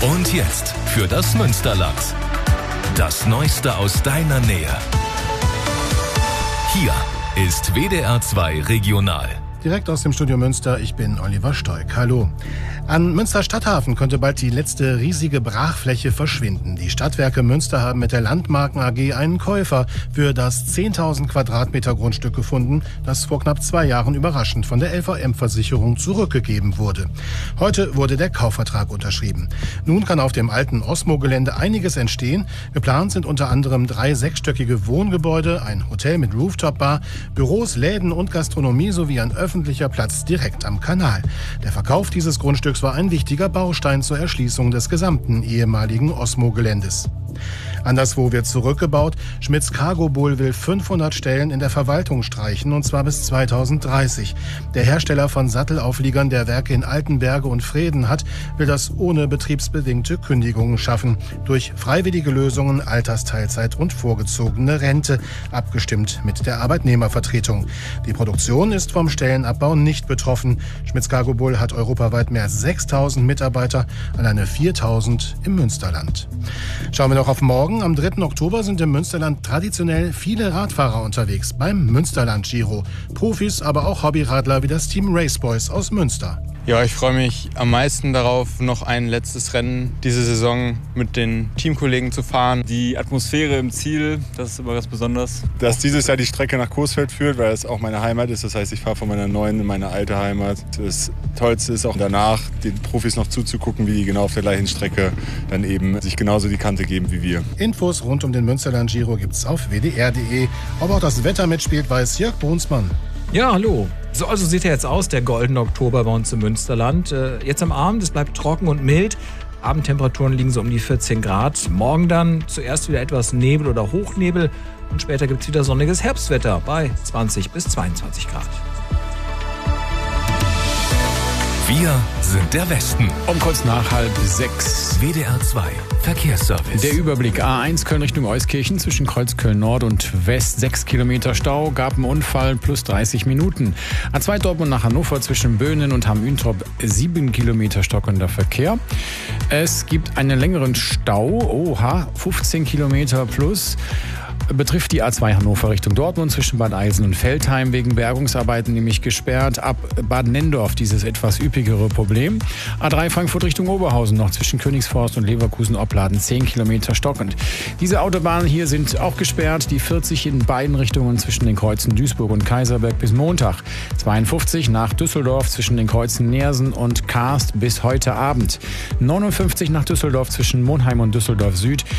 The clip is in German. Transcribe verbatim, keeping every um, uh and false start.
Und jetzt für das Münsterland. Das Neueste aus deiner Nähe. Hier ist W D R zwei Regional. Direkt aus dem Studio Münster, ich bin Oliver Stoik. Hallo. An Münster Stadthafen könnte bald die letzte riesige Brachfläche verschwinden. Die Stadtwerke Münster haben mit der Landmarken A G einen Käufer für das zehntausend Quadratmeter Grundstück gefunden, das vor knapp zwei Jahren überraschend von der L V M-Versicherung zurückgegeben wurde. Heute wurde der Kaufvertrag unterschrieben. Nun kann auf dem alten Osmo-Gelände einiges entstehen. Geplant sind unter anderem drei sechsstöckige Wohngebäude, ein Hotel mit Rooftop-Bar, Büros, Läden und Gastronomie sowie ein öffentlicher Platz direkt am Kanal. Der Verkauf dieses Grundstücks war ein wichtiger Baustein zur Erschließung des gesamten ehemaligen Osmo-Geländes. Anderswo wird zurückgebaut. Schmitz Cargo Bull will fünfhundert Stellen in der Verwaltung streichen, und zwar bis zweitausenddreißig. Der Hersteller von Sattelaufliegern der Werke in Altenberge und Vreden will das ohne betriebsbedingte Kündigungen schaffen. Durch freiwillige Lösungen, Altersteilzeit und vorgezogene Rente, abgestimmt mit der Arbeitnehmervertretung. Die Produktion ist vom Stellenabbau nicht betroffen. Schmitz Cargo Bull hat europaweit mehr als sechstausend Mitarbeiter, alleine viertausend im Münsterland. Schauen wir noch auf morgen. Am dritten Oktober sind im Münsterland traditionell viele Radfahrer unterwegs beim Münsterland-Giro. Profis, aber auch Hobbyradler wie das Team Race Boys aus Münster. Ja, ich freue mich am meisten darauf, noch ein letztes Rennen diese Saison mit den Teamkollegen zu fahren. Die Atmosphäre im Ziel, das ist immer ganz besonders. Dass dieses Jahr die Strecke nach Coesfeld führt, weil es auch meine Heimat ist. Das heißt, ich fahre von meiner neuen in meine alte Heimat. Das Tollste ist auch danach, den Profis noch zuzugucken, wie die genau auf der gleichen Strecke dann eben sich genauso die Kante geben wie wir. Infos rund um den Münsterland-Giro gibt's auf w d r punkt d e. Ob auch das Wetter mitspielt, weiß Jörg Brunsmann. Ja, hallo. So also sieht er jetzt aus, der goldene Oktober bei uns im Münsterland. Äh, jetzt am Abend, es bleibt trocken und mild. Abendtemperaturen liegen so um die vierzehn Grad. Morgen dann zuerst wieder etwas Nebel oder Hochnebel. Und später gibt es wieder sonniges Herbstwetter bei zwanzig bis zweiundzwanzig Grad. Wir sind der Westen. Um kurz nach halb sechs. W D R zwei Verkehrsservice. Der Überblick: A eins Köln Richtung Euskirchen zwischen Kreuzköln Nord und West sechs Kilometer Stau, gab einen Unfall plus dreißig Minuten. A zwei Dortmund nach Hannover zwischen Böhnen und Hamm-Üntrop sieben Kilometer stockender Verkehr. Es gibt einen längeren Stau, oha, fünfzehn Kilometer plus. Betrifft die A zwei Hannover Richtung Dortmund zwischen Bad Eilsen und Veltheim, wegen Bergungsarbeiten nämlich gesperrt. Ab Bad Nendorf dieses etwas üppigere Problem. A drei Frankfurt Richtung Oberhausen noch zwischen Königsforst und Leverkusen-Opladen zehn Kilometer stockend. Diese Autobahnen hier sind auch gesperrt. Die vierzig in beiden Richtungen zwischen den Kreuzen Duisburg und Kaiserberg bis Montag. zweiundfünfzig nach Düsseldorf zwischen den Kreuzen Neersen und Karst bis heute Abend. neunundfünfzig nach Düsseldorf zwischen Monheim und Düsseldorf Süd.